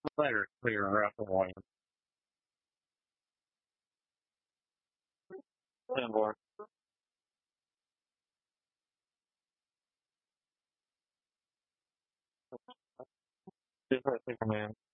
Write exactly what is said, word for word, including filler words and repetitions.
Letter clear around the line. And more. Just like the command.